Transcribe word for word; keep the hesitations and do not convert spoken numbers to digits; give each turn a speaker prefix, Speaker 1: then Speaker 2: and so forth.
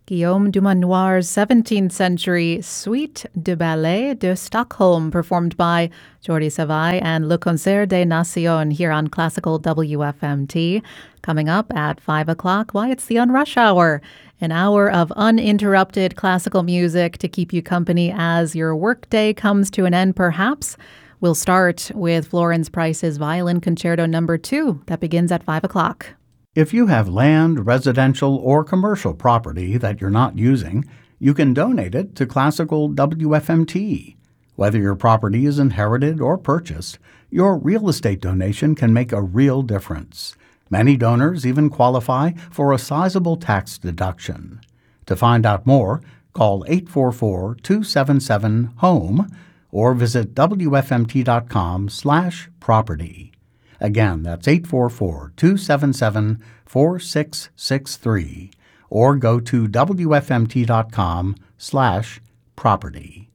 Speaker 1: Guillaume Dumanoir's seventeenth century Suite de Ballet de Stockholm, performed by Jordi Savai and Le Concert des Nations here on Classical W F M T. Coming up at five o'clock, why, it's the Unrush Hour, an hour of uninterrupted classical music to keep you company as your workday comes to an end, perhaps. We'll start with Florence Price's Violin Concerto Number two. That begins at five o'clock.
Speaker 2: If you have land, residential, or commercial property that you're not using, you can donate it to Classical W F M T. Whether your property is inherited or purchased, your real estate donation can make a real difference. Many donors even qualify for a sizable tax deduction. To find out more, call eight four four, two seven seven, HOME or visit W F M T dot com slash property. Again, that's eight four four, two seven seven, four six six three or go to W F M T dot com slash property.